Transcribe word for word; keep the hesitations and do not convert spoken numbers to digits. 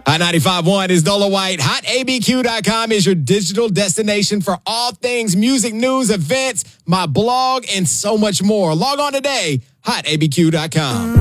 Hot ninety-five point one is Nola White. hot A B Q dot com is your digital destination for all things music, news, events, my blog, and so much more. Log on today, hot A B Q dot com.